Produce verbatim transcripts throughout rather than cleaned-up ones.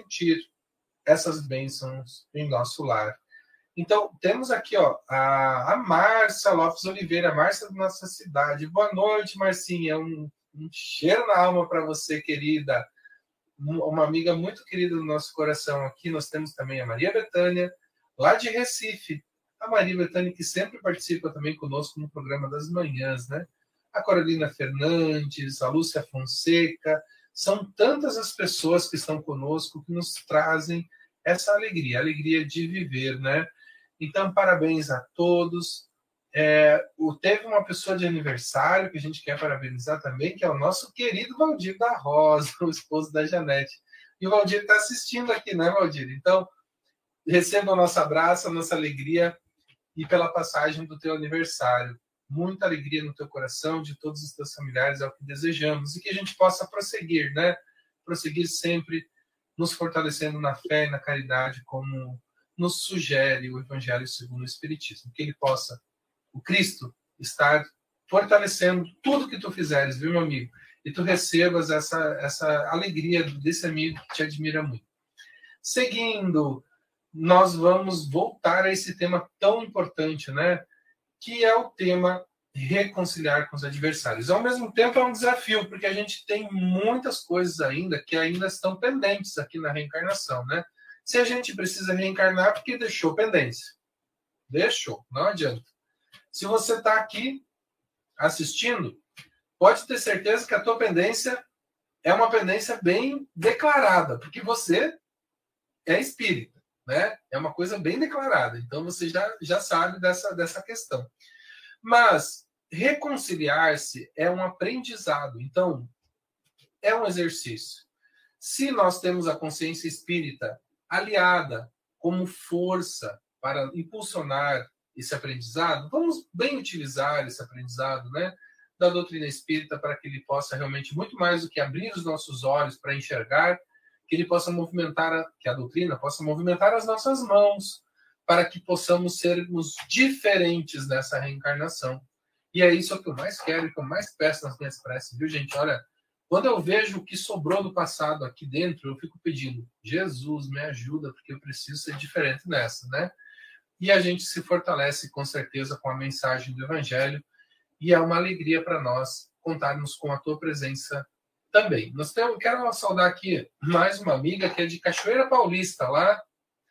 sentir essas bênçãos em nosso lar. Então, temos aqui ó, a, a Márcia Lopes Oliveira, a Márcia da nossa cidade. Boa noite, Marcinha. Um, um cheiro na alma para você, querida. Uma amiga muito querida do nosso coração aqui. Nós temos também a Maria Bethânia, lá de Recife. A Maria Bethânia, que sempre participa também conosco no programa das manhãs, né? A Carolina Fernandes, a Lúcia Fonseca. São tantas as pessoas que estão conosco que nos trazem essa alegria, a alegria de viver, né? Então, parabéns a todos. É, o, teve uma pessoa de aniversário que a gente quer parabenizar também, que é o nosso querido Valdir da Rosa, o esposo da Janete. E o Valdir está assistindo aqui, né, Valdir? Então, receba o nosso abraço, a nossa alegria e pela passagem do teu aniversário. Muita alegria no teu coração, de todos os teus familiares, é o que desejamos. E que a gente possa prosseguir, né? Prosseguir sempre nos fortalecendo na fé e na caridade, como nos sugere o Evangelho segundo o Espiritismo. Que ele possa, o Cristo, estar fortalecendo tudo que tu fizeres, viu, meu amigo? E tu recebas essa, essa alegria desse amigo que te admira muito. Seguindo, nós vamos voltar a esse tema tão importante, né? Que é o tema reconciliar com os adversários. Ao mesmo tempo é um desafio, porque a gente tem muitas coisas ainda que ainda estão pendentes aqui na reencarnação, né? Se a gente precisa reencarnar, porque deixou pendência. Deixou, não adianta. Se você está aqui assistindo, pode ter certeza que a tua pendência é uma pendência bem declarada, porque você é espírita, né? É uma coisa bem declarada. Então você já, já sabe dessa, dessa questão. Mas reconciliar-se é um aprendizado. Então, é um exercício. Se nós temos a consciência espírita aliada como força para impulsionar esse aprendizado, vamos bem utilizar esse aprendizado, né, da doutrina espírita para que ele possa realmente, muito mais do que abrir os nossos olhos para enxergar, que ele possa movimentar, a, que a doutrina possa movimentar as nossas mãos para que possamos sermos diferentes nessa reencarnação. E é isso que eu mais quero e que eu mais peço nas minhas preces, viu, gente? Olha, quando eu vejo o que sobrou do passado aqui dentro, eu fico pedindo, Jesus, me ajuda, porque eu preciso ser diferente nessa, né? E a gente se fortalece, com certeza, com a mensagem do Evangelho, e é uma alegria para nós contarmos com a tua presença também. Nós temos, quero saudar aqui mais uma amiga que é de Cachoeira Paulista, lá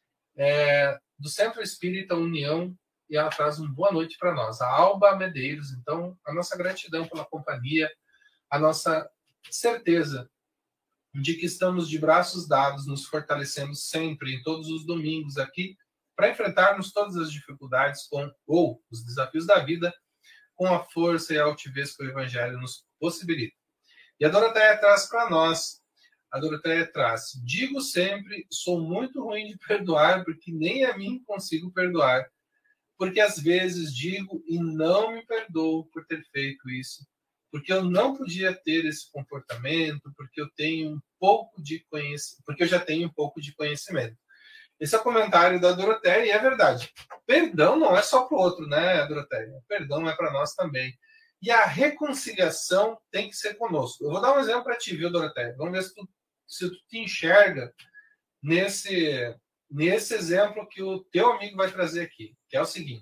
é, do Centro Espírita União, e ela traz uma boa noite para nós, a Alba Medeiros. Então, a nossa gratidão pela companhia, a nossa certeza de que estamos de braços dados, nos fortalecendo sempre, em todos os domingos aqui, para enfrentarmos todas as dificuldades com, ou os desafios da vida com a força e a altivez que o Evangelho nos possibilita. E a Doroteia traz para nós, a Doroteia traz, digo sempre, sou muito ruim de perdoar, porque nem a mim consigo perdoar, porque às vezes digo e não me perdoo por ter feito isso, porque eu não podia ter esse comportamento, porque eu tenho um pouco de conhecimento, porque eu já tenho um pouco de conhecimento. Esse é o comentário da Doroteia e é verdade. Perdão não é só para o outro, né, Doroteia? Perdão é para nós também. E a reconciliação tem que ser conosco. Eu vou dar um exemplo para ti, viu, Doroteia? Vamos ver se tu, se tu te enxerga nesse, nesse exemplo que o teu amigo vai trazer aqui, que é o seguinte.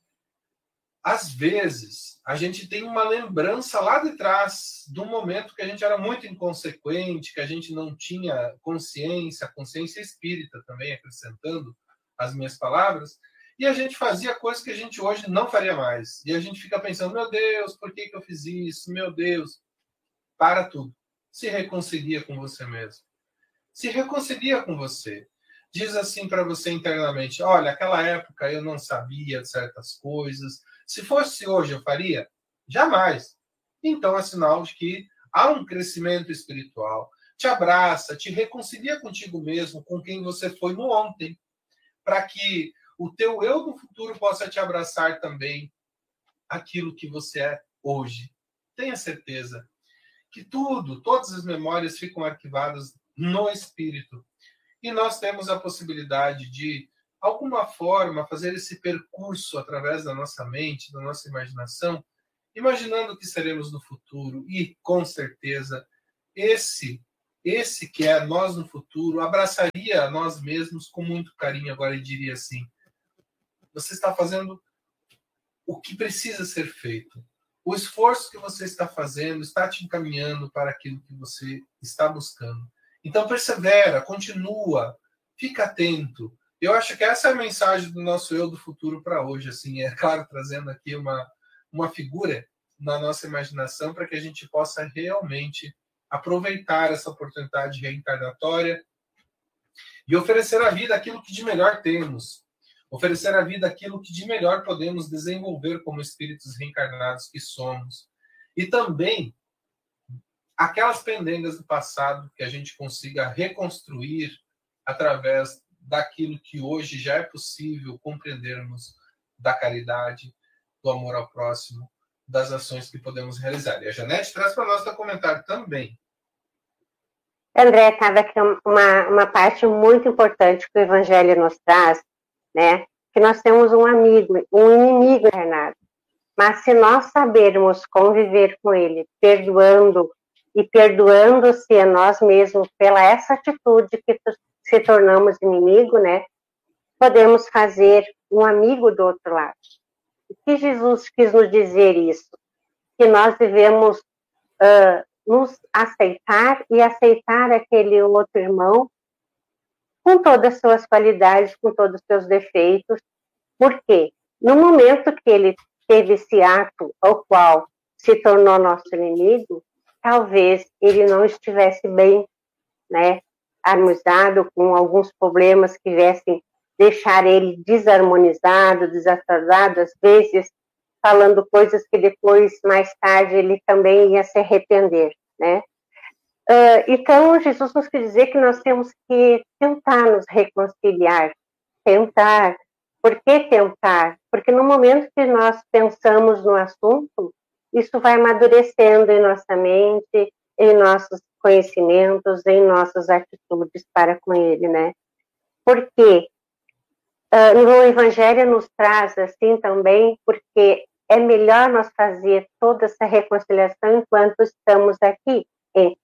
Às vezes, a gente tem uma lembrança lá de trás de um momento que a gente era muito inconsequente, que a gente não tinha consciência, consciência espírita também, acrescentando as minhas palavras, e a gente fazia coisas que a gente hoje não faria mais. E a gente fica pensando, meu Deus, por que que eu fiz isso? Meu Deus. Para tudo. Se reconcilia com você mesmo. Se reconcilia com você. Diz assim para você internamente, olha, aquela época eu não sabia de certas coisas. Se fosse hoje, eu faria? Jamais. Então é sinal de que há um crescimento espiritual. Te abraça, te reconcilia contigo mesmo, com quem você foi no ontem, para que o teu eu do futuro possa te abraçar também aquilo que você é hoje. Tenha certeza que tudo, todas as memórias ficam arquivadas no espírito. E nós temos a possibilidade de, alguma forma, fazer esse percurso através da nossa mente, da nossa imaginação, imaginando que seremos no futuro. E, com certeza, esse esse que é nós no futuro, abraçaria nós mesmos com muito carinho agora e diria assim: você está fazendo o que precisa ser feito. O esforço que você está fazendo está te encaminhando para aquilo que você está buscando. Então persevera, continua, fica atento. Eu acho que essa é a mensagem do nosso eu do futuro para hoje, assim, é claro, trazendo aqui uma, uma figura na nossa imaginação para que a gente possa realmente aproveitar essa oportunidade reencarnatória e oferecer à vida aquilo que de melhor temos. Oferecer à vida aquilo que de melhor podemos desenvolver como espíritos reencarnados que somos. E também aquelas pendengas do passado que a gente consiga reconstruir através daquilo que hoje já é possível compreendermos da caridade, do amor ao próximo, das ações que podemos realizar. E a Janete traz para nós o comentário também. André, estava aqui uma, uma parte muito importante que o Evangelho nos traz, né? Que nós temos um amigo, um inimigo encarnado. Mas se nós sabermos conviver com ele, perdoando e perdoando-se a nós mesmos pela essa atitude que se tornamos inimigo, né? Podemos fazer um amigo do outro lado. O que Jesus quis nos dizer isso? Que nós devemos uh, nos aceitar e aceitar aquele outro irmão com todas as suas qualidades, com todos os seus defeitos. Por quê? No momento que ele teve esse ato ao qual se tornou nosso inimigo, talvez ele não estivesse bem, né, harmonizado, com alguns problemas que viessem deixar ele desarmonizado, desastrado, às vezes falando coisas que depois, mais tarde, ele também ia se arrepender, né? Uh, então, Jesus nos quer dizer que nós temos que tentar nos reconciliar, tentar. Por que tentar? Porque no momento que nós pensamos no assunto, isso vai amadurecendo em nossa mente, em nossos conhecimentos, em nossas atitudes para com ele, né? Porque uh, no Evangelho nos traz assim também, porque é melhor nós fazer toda essa reconciliação enquanto estamos aqui. E,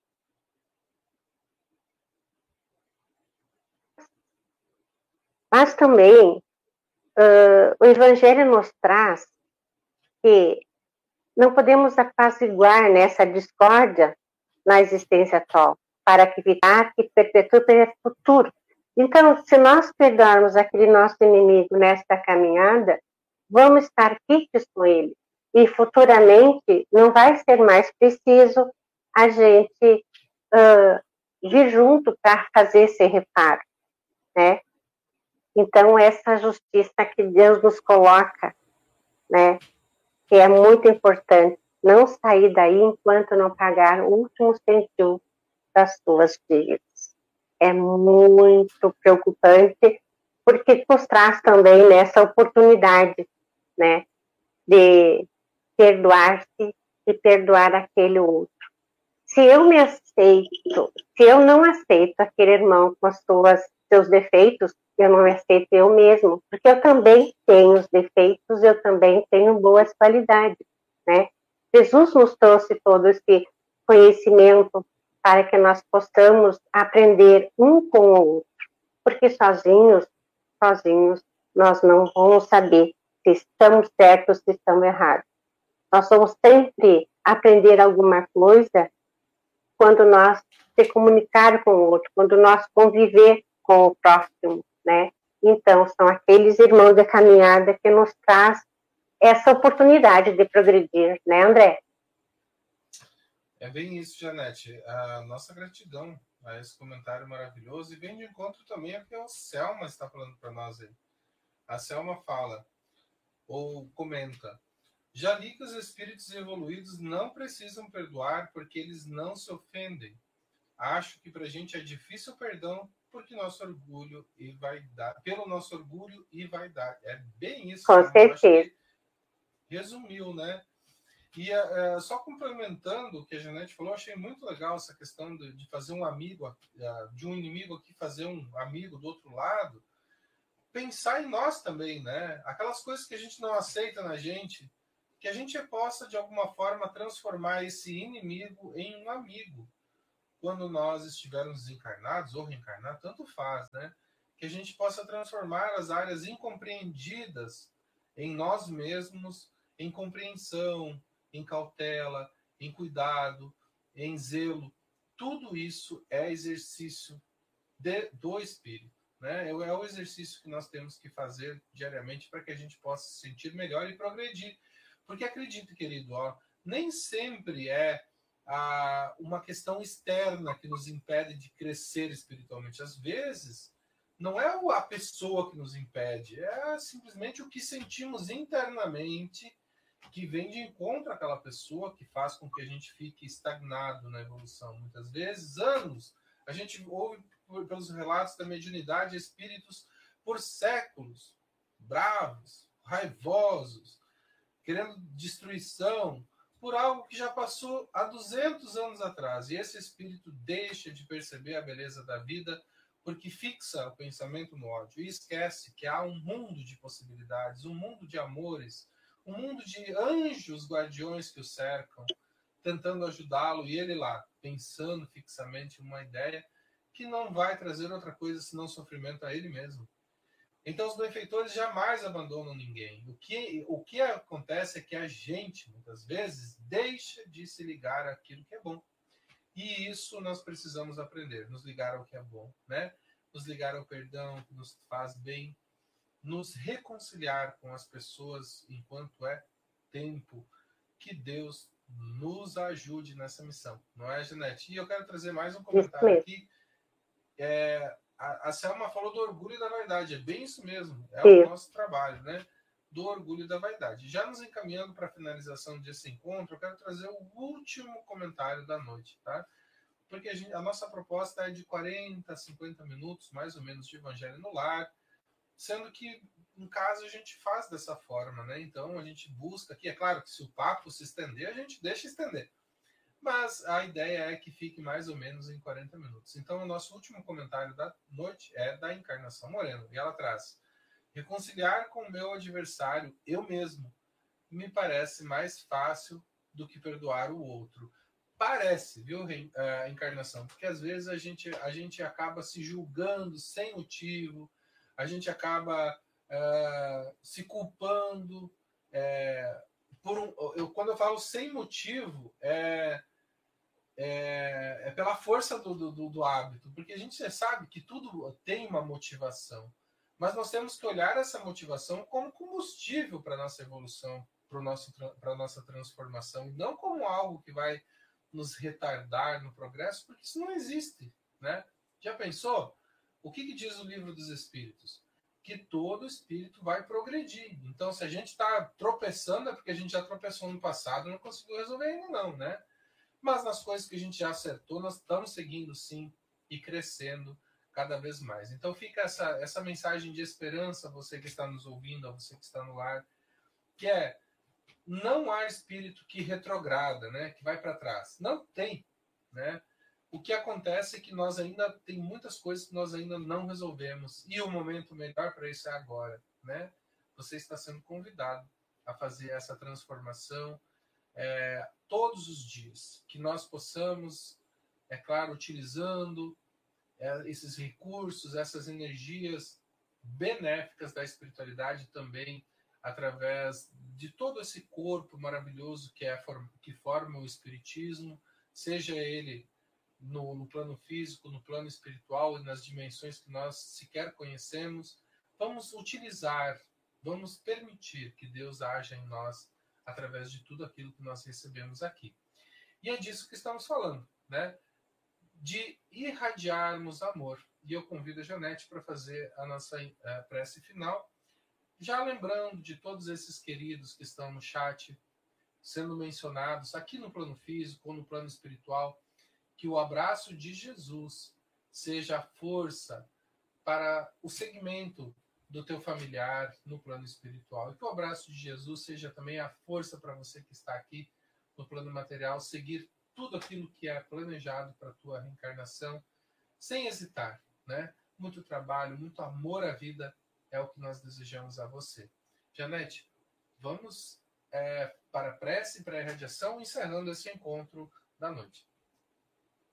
mas também uh, o Evangelho nos traz que não podemos apaziguar nessa discórdia na existência atual, para que evitar que perpetue para o futuro. Então, se nós perdoarmos aquele nosso inimigo nesta caminhada, vamos estar quites com ele. E futuramente não vai ser mais preciso a gente uh, vir junto para fazer esse reparo, né? Então, essa justiça que Deus nos coloca, né, que é muito importante, não sair daí enquanto não pagar o último centavo das suas dívidas. É muito preocupante, porque nos traz também nessa oportunidade, né, de perdoar-se e perdoar aquele outro. Se eu me aceito, se eu não aceito aquele irmão com as suas, seus defeitos, eu não aceito eu mesmo, porque eu também tenho os defeitos, eu também tenho boas qualidades, né? Jesus nos trouxe todo esse conhecimento para que nós possamos aprender um com o outro, porque sozinhos, sozinhos, nós não vamos saber se estamos certos, se estamos errados. Nós vamos sempre aprender alguma coisa quando nós se comunicar com o outro, quando nós conviver com o próximo, né? Então, são aqueles irmãos de caminhada que nos traz essa oportunidade de progredir, né, André? É bem isso, Janete. A nossa gratidão a esse comentário maravilhoso, e vem de encontro também a que a Selma está falando para nós aí. A Selma fala, ou comenta, já li que os espíritos evoluídos não precisam perdoar porque eles não se ofendem. Acho que para a gente é difícil o perdão porque nosso orgulho e vaidade, pelo nosso orgulho e vaidade. É bem isso. Com certeza. Resumiu, né? E uh, só complementando o que a Janete falou, achei muito legal essa questão de, de fazer um amigo, uh, de um inimigo aqui fazer um amigo do outro lado. Pensar em nós também, né? Aquelas coisas que a gente não aceita na gente, que a gente possa, de alguma forma, transformar esse inimigo em um amigo. quando nós estivermos desencarnados ou reencarnados, tanto faz, né? Que a gente possa transformar as áreas incompreendidas em nós mesmos, em compreensão, em cautela, em cuidado, em zelo. Tudo isso é exercício de, do espírito, né? É o exercício que nós temos que fazer diariamente para que a gente possa se sentir melhor e progredir. Porque acredite, querido, ó, nem sempre é a, uma questão externa que nos impede de crescer espiritualmente. Às vezes, não é a pessoa que nos impede, é simplesmente o que sentimos internamente que vem de encontro àquela pessoa, que faz com que a gente fique estagnado na evolução. Muitas vezes, anos, a gente ouve pelos relatos da mediunidade espíritos por séculos, bravos, raivosos, querendo destruição, por algo que já passou há duzentos anos atrás. E esse espírito deixa de perceber a beleza da vida porque fixa o pensamento no ódio e esquece que há um mundo de possibilidades, um mundo de amores, um mundo de anjos guardiões que o cercam, tentando ajudá-lo, e ele lá, pensando fixamente uma ideia que não vai trazer outra coisa senão sofrimento a ele mesmo. Então, os benfeitores jamais abandonam ninguém. O que, o que acontece é que a gente, muitas vezes, deixa de se ligar àquilo que é bom. E isso nós precisamos aprender, nos ligar ao que é bom, né? Nos ligar ao perdão, que nos faz bem, nos reconciliar com as pessoas enquanto é tempo. Que Deus nos ajude nessa missão, não é, Janete? E eu quero trazer mais um comentário aqui. É, a, a Selma falou do orgulho e da vaidade, é bem isso mesmo, é o nosso trabalho, né? Do orgulho e da vaidade. Já nos encaminhando para a finalização desse encontro, eu quero trazer o último comentário da noite, tá? Porque a, gente, a nossa proposta é de quarenta, cinquenta minutos, mais ou menos, de Evangelho no Lar, sendo que, em caso, a gente faz dessa forma, né? Então, a gente busca aqui, é claro que se o papo se estender, a gente deixa estender. Mas a ideia é que fique mais ou menos em quarenta minutos. Então, o nosso último comentário da noite é da Encarnação Moreno. E ela traz: reconciliar com o meu adversário, eu mesmo, me parece mais fácil do que perdoar o outro. Parece, viu, a Encarnação? Porque às vezes a gente, a gente acaba se julgando sem motivo, a gente acaba uh, se culpando. É, por um, eu, quando eu falo sem motivo, é, é, é pela força do, do, do hábito, porque a gente sabe que tudo tem uma motivação, mas nós temos que olhar essa motivação como combustível para a nossa evolução, para a nossa transformação, e não como algo que vai nos retardar no progresso, porque isso não existe, né? Já pensou? O que, que diz o Livro dos Espíritos? Que todo espírito vai progredir. Então, se a gente está tropeçando, é porque a gente já tropeçou no passado e não conseguiu resolver ainda não, né? Mas nas coisas que a gente já acertou, nós estamos seguindo sim e crescendo cada vez mais. Então fica essa, essa mensagem de esperança, você que está nos ouvindo, a você que está no lar, que é: não há espírito que retrograda, né, que vai para trás. Não tem, né? O que acontece é que nós ainda tem muitas coisas que nós ainda não resolvemos, e o momento melhor para isso é agora, né? Você está sendo convidado a fazer essa transformação é, todos os dias, que nós possamos, é claro, utilizando é, esses recursos, essas energias benéficas da espiritualidade também, através de todo esse corpo maravilhoso que, é, que forma o espiritismo, seja ele no, no plano físico, no plano espiritual e nas dimensões que nós sequer conhecemos. Vamos utilizar, vamos permitir que Deus haja em nós através de tudo aquilo que nós recebemos aqui. E é disso que estamos falando, né? De irradiarmos amor. E eu convido a Janete para fazer a nossa uh, prece final, já lembrando de todos esses queridos que estão no chat, sendo mencionados aqui no plano físico ou no plano espiritual, que o abraço de Jesus seja a força para o segmento do teu familiar no plano espiritual. E que o abraço de Jesus seja também a força para você que está aqui no plano material, seguir tudo aquilo que é planejado para a tua reencarnação, sem hesitar, né? Muito trabalho, muito amor à vida é o que nós desejamos a você. Janete, vamos é, para a prece, para a irradiação, encerrando esse encontro da noite.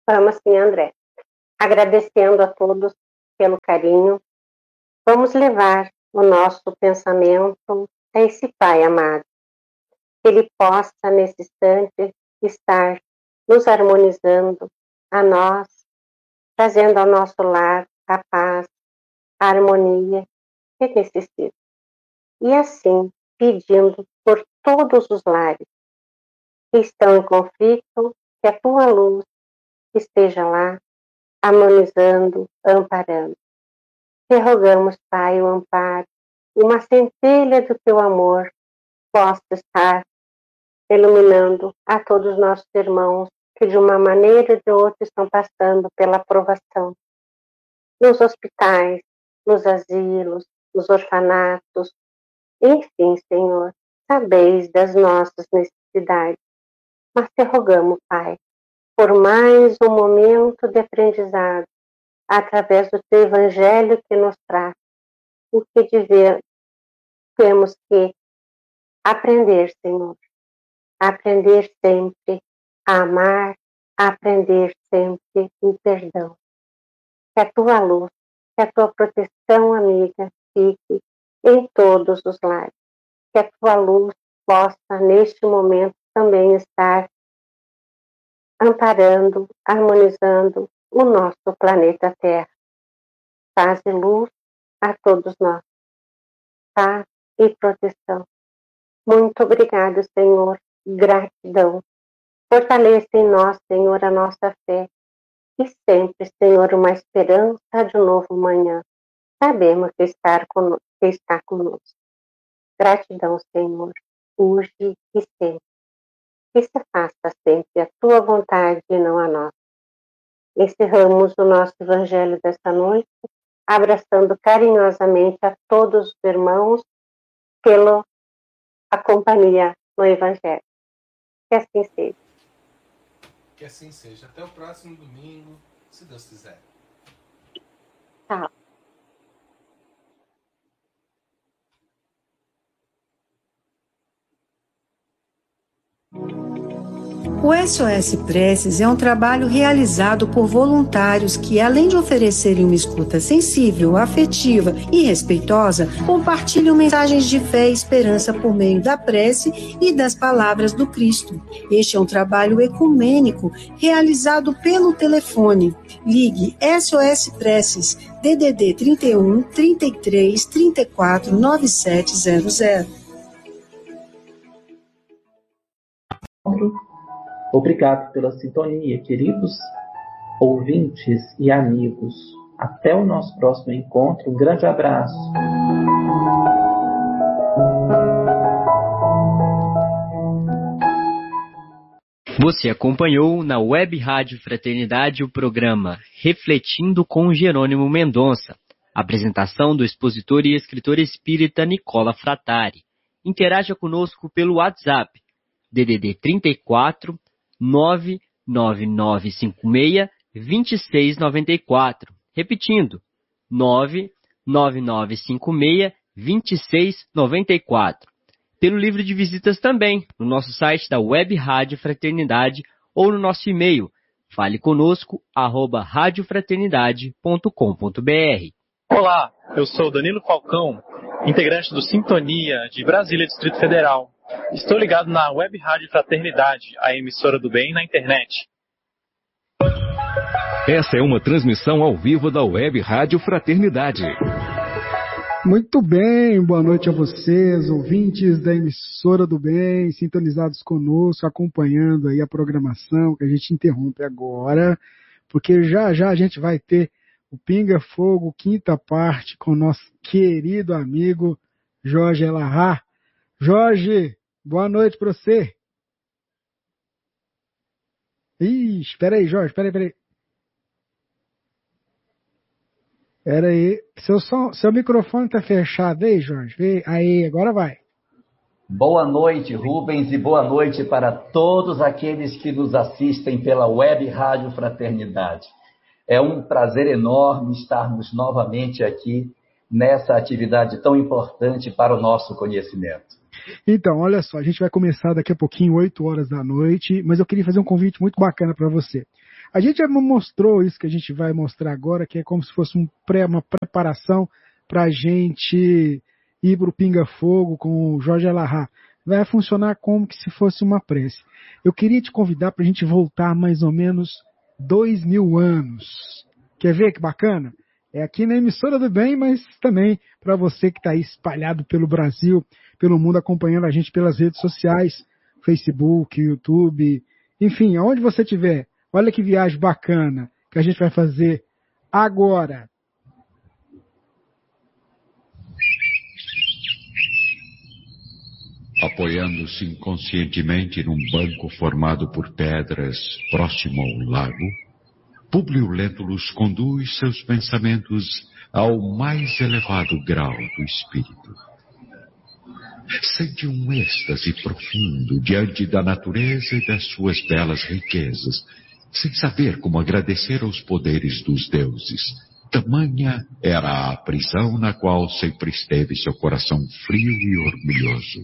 Vamos sim, André. Agradecendo a todos pelo carinho, vamos levar o nosso pensamento a esse Pai amado. Que Ele possa, nesse instante, estar nos harmonizando a nós, trazendo ao nosso lar a paz, a harmonia que necessita. E assim, pedindo por todos os lares que estão em conflito, que a tua luz esteja lá, harmonizando, amparando. Te rogamos, Pai, o amparo, uma centelha do teu amor possa estar iluminando a todos os nossos irmãos que de uma maneira ou de outra estão passando pela provação. Nos hospitais, nos asilos, nos orfanatos, enfim, Senhor, sabeis das nossas necessidades. Mas te rogamos, Pai, por mais um momento de aprendizado, através do teu Evangelho que nos traz, o que dever, temos que aprender, Senhor. Aprender sempre a amar, aprender sempre o perdão. Que a tua luz, que a tua proteção amiga fique em todos os lares. Que a tua luz possa, neste momento, também estar amparando, harmonizando o nosso planeta Terra. Paz e luz a todos nós. Paz e proteção. Muito obrigado, Senhor. Gratidão. Fortaleça em nós, Senhor, a nossa fé. E sempre, Senhor, uma esperança de um novo manhã. Sabemos que, estar conosco, que está conosco. Gratidão, Senhor, hoje e sempre. Que se faça sempre a tua vontade e não a nossa. Encerramos o nosso Evangelho desta noite, abraçando carinhosamente a todos os irmãos pela a companhia no Evangelho. Que assim seja. Que assim seja. Até o próximo domingo, se Deus quiser. Tchau. O S O S Preces é um trabalho realizado por voluntários que, além de oferecerem uma escuta sensível, afetiva e respeitosa, compartilham mensagens de fé e esperança por meio da prece e das palavras do Cristo. Este é um trabalho ecumênico realizado pelo telefone. Ligue S O S Preces D D D trinta e um, trinta e três, trinta e quatro, noventa e sete zero zero. Obrigado pela sintonia, queridos ouvintes e amigos. Até o nosso próximo encontro. Um grande abraço. Você acompanhou na Web Rádio Fraternidade o programa Refletindo com Jerônimo Mendonça. Apresentação do expositor e escritor espírita Nicola Frattari. Interaja conosco pelo WhatsApp D D D trinta e quatro, nove nove nove cinco seis, dois seis nove quatro. Repetindo, nove nove nove cinco seis, dois seis nove quatro. Pelo livro de visitas também, no nosso site da Web Rádio Fraternidade ou no nosso e-mail, faleconosco arroba radiofraternidade ponto com ponto br. Olá, eu sou Danilo Falcão, integrante do Sintonia de Brasília, Distrito Federal. Estou ligado na Web Rádio Fraternidade, a emissora do bem na internet. Essa é uma transmissão ao vivo da Web Rádio Fraternidade. Muito bem, boa noite a vocês, ouvintes da emissora do bem, sintonizados conosco, acompanhando aí a programação que a gente interrompe agora, porque já já a gente vai ter o Pinga Fogo, quinta parte, com o nosso querido amigo Jorge Elahá. Jorge, boa noite para você. Ih, espera aí, Jorge, espera aí, espera aí. Espera aí, seu, som, seu microfone tá fechado aí, Jorge. Aí, agora vai. Boa noite, Rubens, e boa noite para todos aqueles que nos assistem pela Web Rádio Fraternidade. É um prazer enorme estarmos novamente aqui nessa atividade tão importante para o nosso conhecimento. Então, olha só, a gente vai começar daqui a pouquinho, oito horas da noite, mas eu queria fazer um convite muito bacana para você. A gente já mostrou isso que a gente vai mostrar agora, que é como se fosse um pré, uma preparação para a gente ir para o Pinga Fogo com o Jorge Alahá. Vai funcionar como que se fosse uma prece. Eu queria te convidar para a gente voltar mais ou menos dois mil anos. Quer ver que bacana? É aqui na Emissora do Bem, mas também para você que está aí espalhado pelo Brasil, pelo mundo, acompanhando a gente pelas redes sociais, Facebook, YouTube, enfim, aonde você estiver. Olha que viagem bacana que a gente vai fazer agora. Apoiando-se inconscientemente num banco formado por pedras próximo ao lago, Públio Lentulus conduz seus pensamentos ao mais elevado grau do espírito. Sente um êxtase profundo diante da natureza e das suas belas riquezas, sem saber como agradecer aos poderes dos deuses. Tamanha era a prisão na qual sempre esteve seu coração frio e orgulhoso.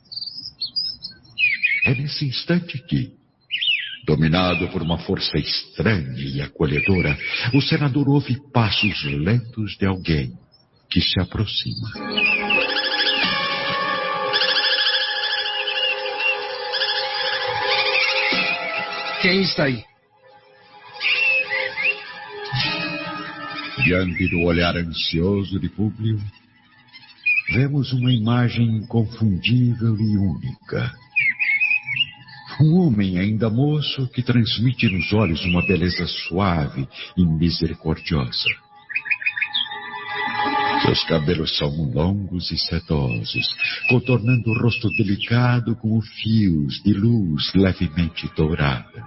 É nesse instante que, dominado por uma força estranha e acolhedora, o senador ouve passos lentos de alguém que se aproxima. Quem está aí? Diante do olhar ansioso de Públio, vemos uma imagem inconfundível e única. Um homem ainda moço que transmite nos olhos uma beleza suave e misericordiosa. Seus cabelos são longos e sedosos, contornando o rosto delicado com fios de luz levemente dourada.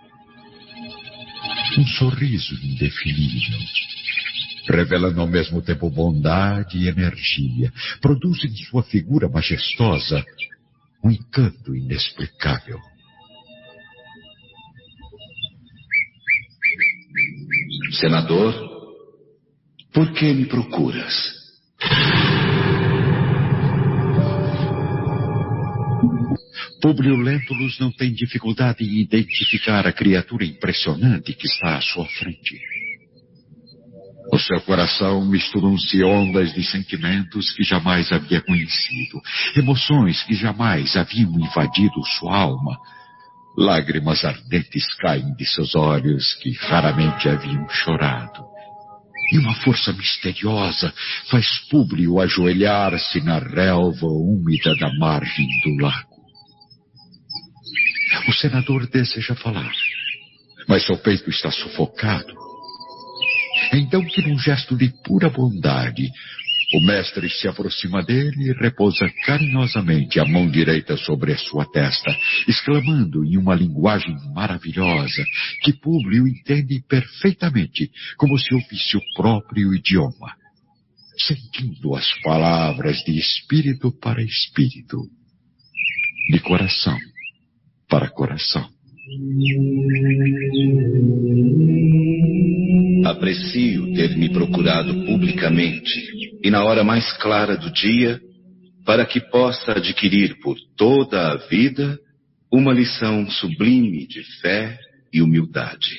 Um sorriso indefinível, revelando ao mesmo tempo bondade e energia, produz em sua figura majestosa um encanto inexplicável. Senador, por que me procuras? Públio Lentulus não tem dificuldade em identificar a criatura impressionante que está à sua frente. O seu coração misturam-se ondas de sentimentos que jamais havia conhecido, emoções que jamais haviam invadido sua alma. Lágrimas ardentes caem de seus olhos que raramente haviam chorado. E uma força misteriosa faz Públio ajoelhar-se na relva úmida da margem do lago. O senador deseja falar, mas seu peito está sufocado. Então que num gesto de pura bondade, o mestre se aproxima dele e repousa carinhosamente a mão direita sobre a sua testa, exclamando em uma linguagem maravilhosa que Públio entende perfeitamente, como se ouvisse o próprio idioma, sentindo as palavras de espírito para espírito, de coração para coração. Aprecio ter me procurado publicamente e na hora mais clara do dia, para que possa adquirir por toda a vida uma lição sublime de fé e humildade.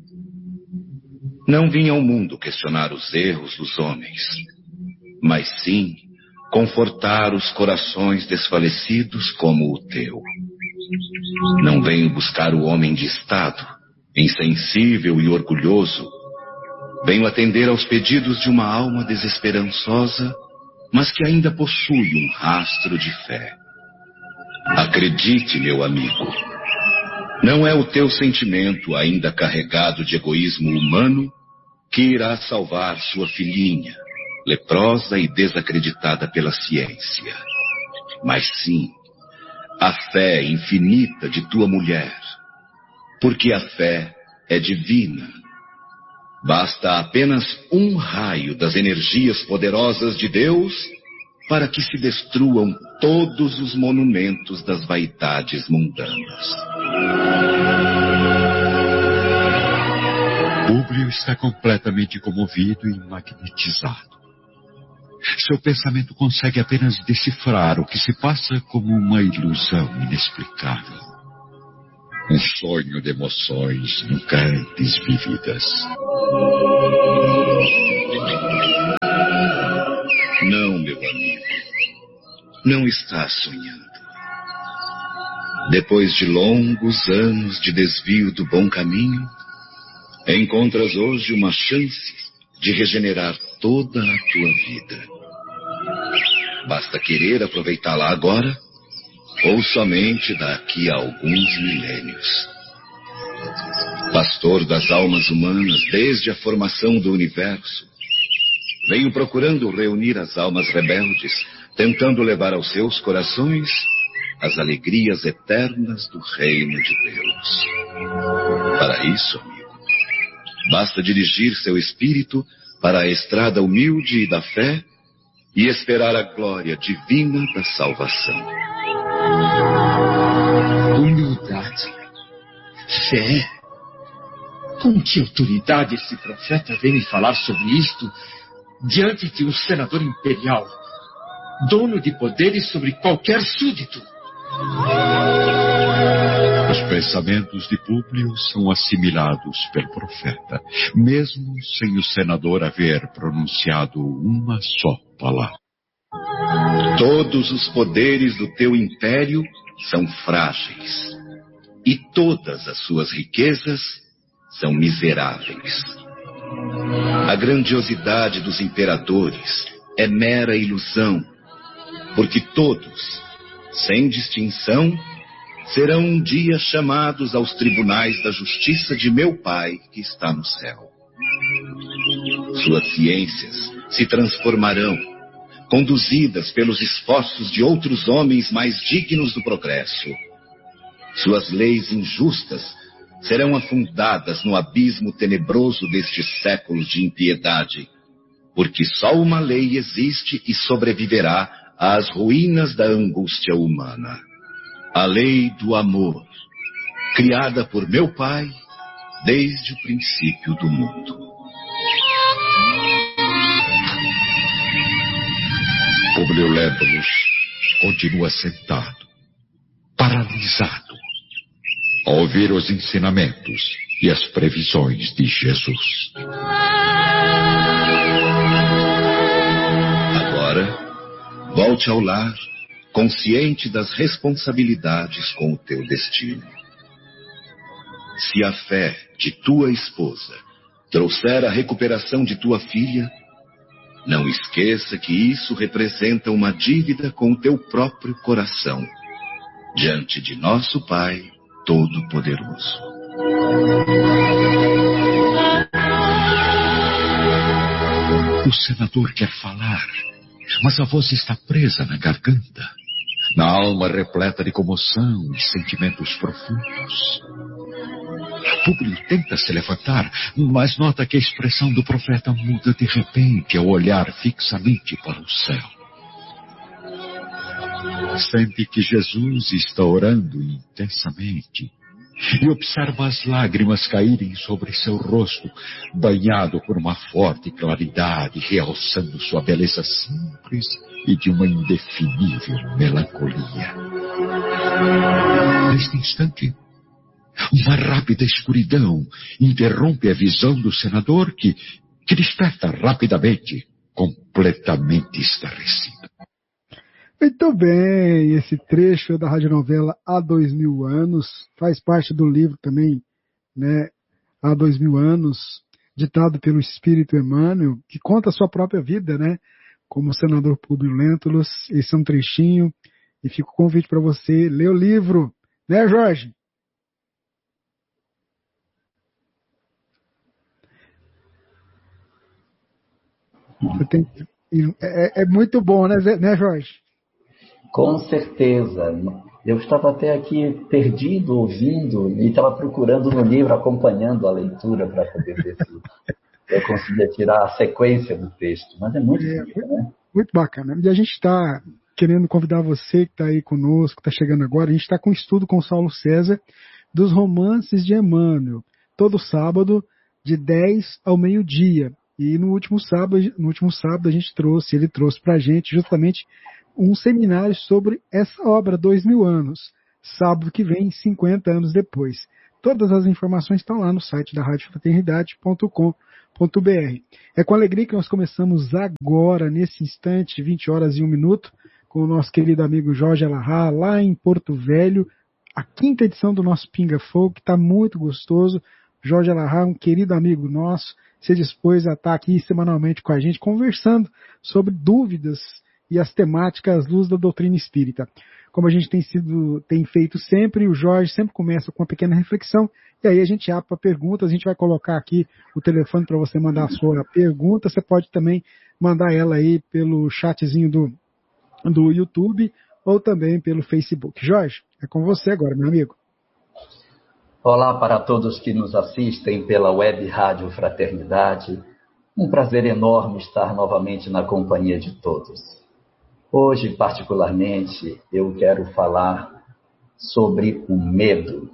Não vim ao mundo questionar os erros dos homens, mas sim confortar os corações desfalecidos como o teu. Não venho buscar o homem de estado, insensível e orgulhoso. Venho atender aos pedidos de uma alma desesperançosa, mas que ainda possui um rastro de fé. Acredite, meu amigo, não é o teu sentimento ainda carregado de egoísmo humano que irá salvar sua filhinha, leprosa e desacreditada pela ciência, mas sim a fé infinita de tua mulher, porque a fé é divina. Basta apenas um raio das energias poderosas de Deus para que se destruam todos os monumentos das vaidades mundanas. Públio está completamente comovido e magnetizado. Seu pensamento consegue apenas decifrar o que se passa como uma ilusão inexplicável. Um sonho de emoções nunca antes vividas. Não, meu amigo. Não estás sonhando. Depois de longos anos de desvio do bom caminho, encontras hoje uma chance de regenerar toda a tua vida. Basta querer aproveitá-la agora ou somente daqui a alguns milênios. Pastor das almas humanas desde a formação do universo, venho procurando reunir as almas rebeldes, tentando levar aos seus corações as alegrias eternas do reino de Deus. Para isso, amigo, basta dirigir seu espírito para a estrada humilde e da fé e esperar a glória divina da salvação. Humildade, fé. Com que autoridade esse profeta vem me falar sobre isto diante de um senador imperial, dono de poderes sobre qualquer súdito? Os pensamentos de Públio são assimilados pelo profeta, mesmo sem o senador haver pronunciado uma só palavra. Todos os poderes do teu império são frágeis, e todas as suas riquezas são miseráveis. A grandiosidade dos imperadores é mera ilusão, porque todos, sem distinção, serão um dia chamados aos tribunais da justiça de meu Pai que está no céu. Suas ciências se transformarão, conduzidas pelos esforços de outros homens mais dignos do progresso. Suas leis injustas serão afundadas no abismo tenebroso destes séculos de impiedade, porque só uma lei existe e sobreviverá às ruínas da angústia humana. A lei do amor, criada por meu Pai desde o princípio do mundo. Públio Lentulus continua sentado, paralisado, a ouvir os ensinamentos e as previsões de Jesus. Agora, volte ao lar, consciente das responsabilidades com o teu destino. Se a fé de tua esposa trouxer a recuperação de tua filha, não esqueça que isso representa uma dívida com o teu próprio coração, diante de nosso Pai Todo-Poderoso. O senador quer falar, mas a voz está presa na garganta, na alma repleta de comoção e sentimentos profundos. Públio tenta se levantar, mas nota que a expressão do profeta muda de repente ao olhar fixamente para o céu. Sente que Jesus está orando intensamente e observa as lágrimas caírem sobre seu rosto, banhado por uma forte claridade, realçando sua beleza simples e de uma indefinível melancolia. Neste instante, uma rápida escuridão interrompe a visão do senador que, que desperta rapidamente, completamente estarrecido. Muito bem, esse trecho é da radionovela Há Dois Mil Anos, faz parte do livro também, né, Há Dois Mil Anos, ditado pelo Espírito Emmanuel, que conta a sua própria vida, né, como o senador Públio Lentulus. Esse é um trechinho, e fica o convite para você ler o livro, né, Jorge? Tem, é, é muito bom, né, né, Jorge? Com certeza. Eu estava até aqui perdido, ouvindo, e estava procurando no livro, acompanhando a leitura para poder ver se eu conseguia tirar a sequência do texto. Mas é muito é, bonito, né? Muito bacana. E a gente está querendo convidar você que está aí conosco, está chegando agora. A gente está com um estudo com o Saulo César dos romances de Emmanuel, todo sábado, de dez ao meio-dia. E no último sábado, no último sábado a gente trouxe, ele trouxe para a gente justamente um seminário sobre essa obra, Dois Mil Anos, sábado que vem, cinquenta anos depois. Todas as informações estão lá no site da rádio fraternidade ponto com ponto b r. É com alegria que nós começamos agora, nesse instante, vinte horas e um minuto, com o nosso querido amigo Jorge Alahá, lá em Porto Velho, a quinta edição do nosso Pinga Fogo, que está muito gostoso. Jorge Alahá, um querido amigo nosso, se dispôs a estar aqui semanalmente com a gente, conversando sobre dúvidas e as temáticas à luz da doutrina espírita. Como a gente tem, sido, tem feito sempre, o Jorge sempre começa com uma pequena reflexão, e aí a gente abre para perguntas, a gente vai colocar aqui o telefone para você mandar a sua pergunta, você pode também mandar ela aí pelo chatzinho do, do YouTube, ou também pelo Facebook. Jorge, é com você agora, meu amigo. Olá para todos que nos assistem pela Web Rádio Fraternidade. Um prazer enorme estar novamente na companhia de todos. Hoje, particularmente, eu quero falar sobre o medo.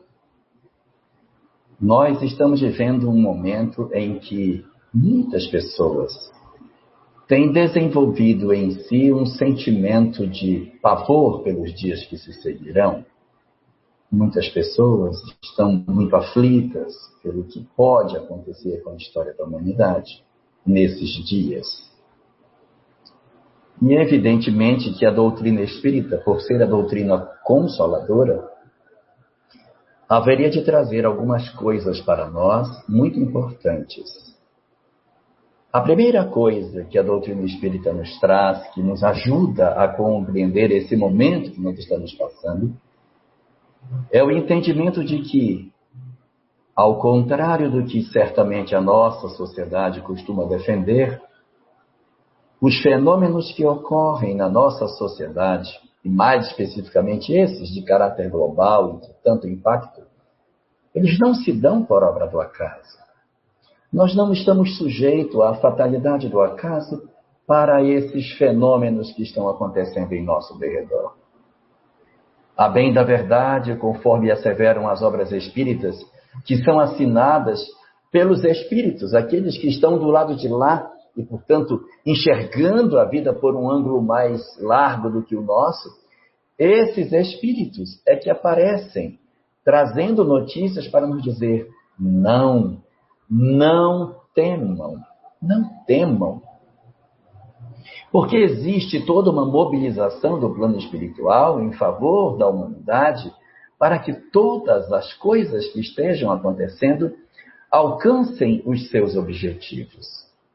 Nós estamos vivendo um momento em que muitas pessoas têm desenvolvido em si um sentimento de pavor pelos dias que se seguirão. Muitas pessoas estão muito aflitas pelo que pode acontecer com a história da humanidade nesses dias. E é evidentemente que a doutrina espírita, por ser a doutrina consoladora, haveria de trazer algumas coisas para nós muito importantes. A primeira coisa que a doutrina espírita nos traz, que nos ajuda a compreender esse momento que nós estamos passando, é o entendimento de que, ao contrário do que certamente a nossa sociedade costuma defender, os fenômenos que ocorrem na nossa sociedade, e mais especificamente esses de caráter global e de tanto impacto, eles não se dão por obra do acaso. Nós não estamos sujeitos à fatalidade do acaso para esses fenômenos que estão acontecendo em nosso derredor. A bem da verdade, conforme asseveram as obras espíritas, que são assinadas pelos espíritos, aqueles que estão do lado de lá e, portanto, enxergando a vida por um ângulo mais largo do que o nosso, esses espíritos é que aparecem, trazendo notícias para nos dizer: não, não temam, não temam. Porque existe toda uma mobilização do plano espiritual em favor da humanidade para que todas as coisas que estejam acontecendo alcancem os seus objetivos.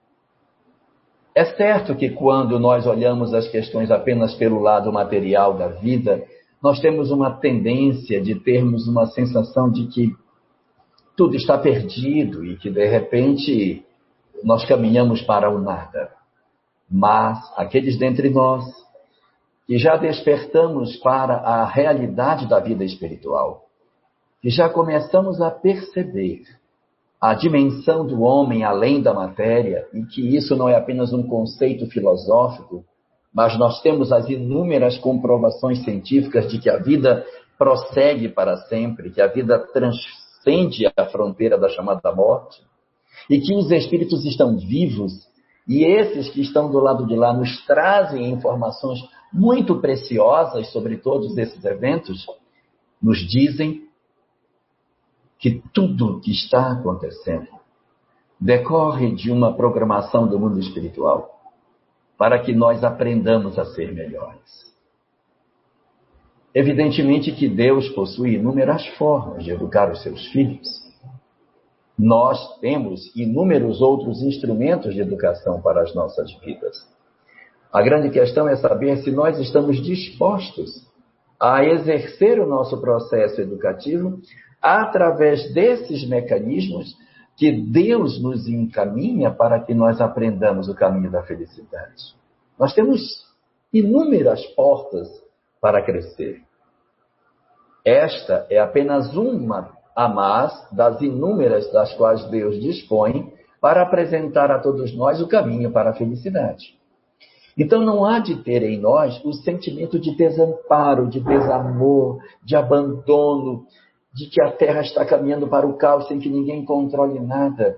É certo que quando nós olhamos as questões apenas pelo lado material da vida, nós temos uma tendência de termos uma sensação de que tudo está perdido e que, de repente, nós caminhamos para o nada. Mas aqueles dentre nós que já despertamos para a realidade da vida espiritual, que já começamos a perceber a dimensão do homem além da matéria, e que isso não é apenas um conceito filosófico, mas nós temos as inúmeras comprovações científicas de que a vida prossegue para sempre, que a vida transcende a fronteira da chamada morte, e que os espíritos estão vivos. E esses que estão do lado de lá nos trazem informações muito preciosas sobre todos esses eventos, nos dizem que tudo o que está acontecendo decorre de uma programação do mundo espiritual para que nós aprendamos a ser melhores. Evidentemente que Deus possui inúmeras formas de educar os seus filhos. Nós temos inúmeros outros instrumentos de educação para as nossas vidas. A grande questão é saber se nós estamos dispostos a exercer o nosso processo educativo através desses mecanismos que Deus nos encaminha para que nós aprendamos o caminho da felicidade. Nós temos inúmeras portas para crescer. Esta é apenas uma a mais das inúmeras das quais Deus dispõe para apresentar a todos nós o caminho para a felicidade. Então não há de ter em nós o sentimento de desamparo, de desamor, de abandono, de que a Terra está caminhando para o caos sem que ninguém controle nada.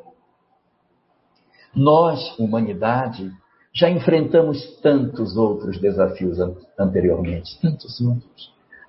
Nós, humanidade, já enfrentamos tantos outros desafios anteriormente, tantos outros.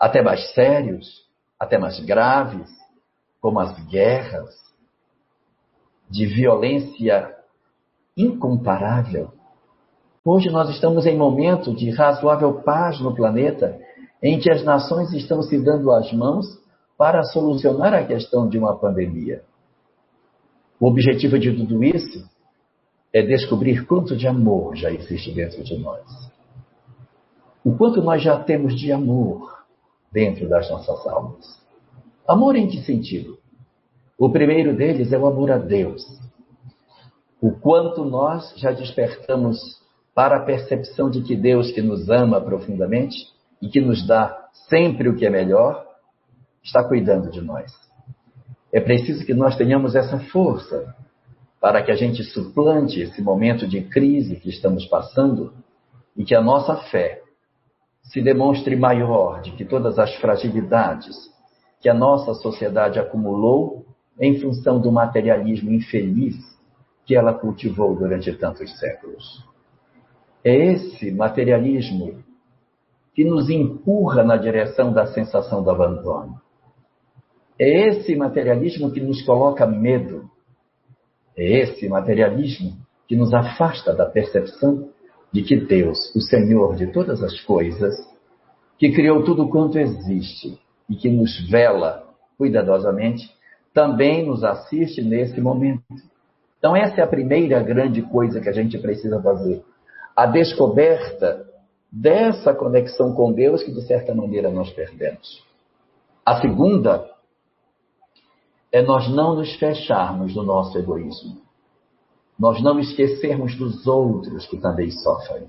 até mais sérios, até mais graves, como as guerras, de violência incomparável. Hoje nós estamos em momento de razoável paz no planeta, em que as nações estão se dando as mãos para solucionar a questão de uma pandemia. O objetivo de tudo isso é descobrir quanto de amor já existe dentro de nós. O quanto nós já temos de amor dentro das nossas almas. Amor em que sentido? O primeiro deles é o amor a Deus. O quanto nós já despertamos para a percepção de que Deus, que nos ama profundamente e que nos dá sempre o que é melhor, está cuidando de nós. É preciso que nós tenhamos essa força para que a gente suplante esse momento de crise que estamos passando e que a nossa fé se demonstre maior de que todas as fragilidades que a nossa sociedade acumulou em função do materialismo infeliz que ela cultivou durante tantos séculos. É esse materialismo que nos empurra na direção da sensação do abandono. É esse materialismo que nos coloca medo. É esse materialismo que nos afasta da percepção de que Deus, o Senhor de todas as coisas, que criou tudo quanto existe e que nos vela cuidadosamente, também nos assiste nesse momento. Então essa é a primeira grande coisa que a gente precisa fazer. A descoberta dessa conexão com Deus que, de certa maneira, nós perdemos. A segunda é nós não nos fecharmos no nosso egoísmo. Nós não esquecermos dos outros que também sofrem.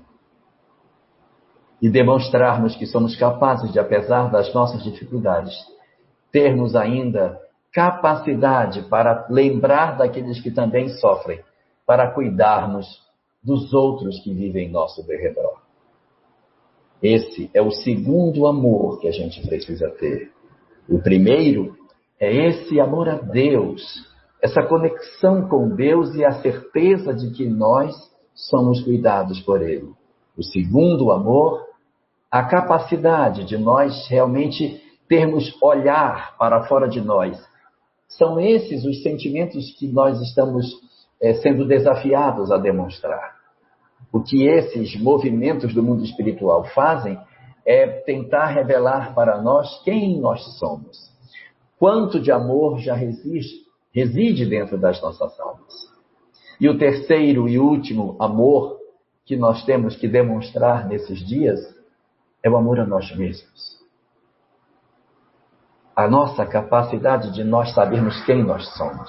E demonstrarmos que somos capazes de, apesar das nossas dificuldades, termos ainda capacidade para lembrar daqueles que também sofrem, para cuidarmos dos outros que vivem em nosso derredor. Esse é o segundo amor que a gente precisa ter. O primeiro é esse amor a Deus, essa conexão com Deus e a certeza de que nós somos cuidados por Ele. O segundo amor, a capacidade de nós realmente termos olhar para fora de nós. São esses os sentimentos que nós estamos é, sendo desafiados a demonstrar. O que esses movimentos do mundo espiritual fazem é tentar revelar para nós quem nós somos. Quanto de amor já resiste, reside dentro das nossas almas. E o terceiro e último amor que nós temos que demonstrar nesses dias é o amor a nós mesmos. A nossa capacidade de nós sabermos quem nós somos.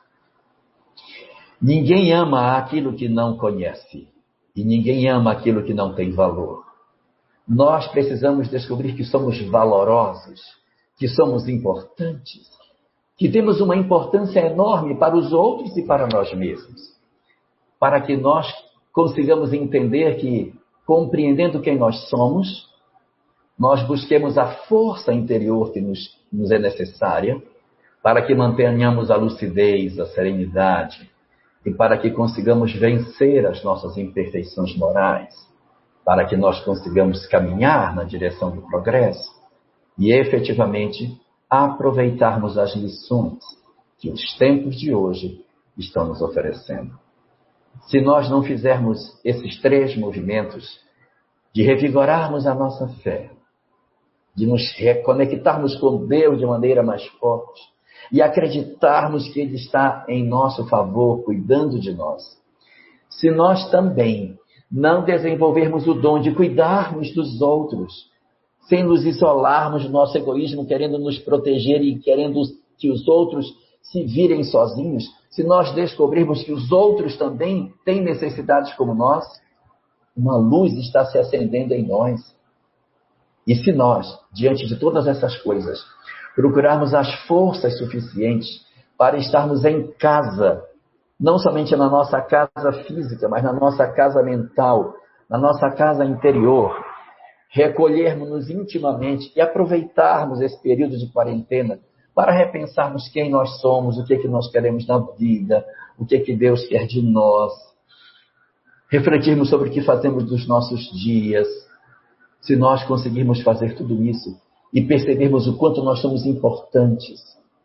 Ninguém ama aquilo que não conhece. E ninguém ama aquilo que não tem valor. Nós precisamos descobrir que somos valorosos, que somos importantes, que temos uma importância enorme para os outros e para nós mesmos. Para que nós consigamos entender que, compreendendo quem nós somos, nós busquemos a força interior que nos, nos é necessária para que mantenhamos a lucidez, a serenidade e para que consigamos vencer as nossas imperfeições morais, para que nós consigamos caminhar na direção do progresso e efetivamente aproveitarmos as lições que os tempos de hoje estão nos oferecendo. Se nós não fizermos esses três movimentos de revigorarmos a nossa fé, de nos reconectarmos com Deus de maneira mais forte e acreditarmos que Ele está em nosso favor, cuidando de nós. Se nós também não desenvolvermos o dom de cuidarmos dos outros, sem nos isolarmos do nosso egoísmo, querendo nos proteger e querendo que os outros se virem sozinhos, se nós descobrirmos que os outros também têm necessidades como nós, uma luz está se acendendo em nós. E se nós, diante de todas essas coisas, procurarmos as forças suficientes para estarmos em casa, não somente na nossa casa física, mas na nossa casa mental, na nossa casa interior, recolhermos-nos intimamente e aproveitarmos esse período de quarentena para repensarmos quem nós somos, o que é que nós queremos na vida, o que é que Deus quer de nós, refletirmos sobre o que fazemos dos nossos dias. Se nós conseguirmos fazer tudo isso, e percebermos o quanto nós somos importantes,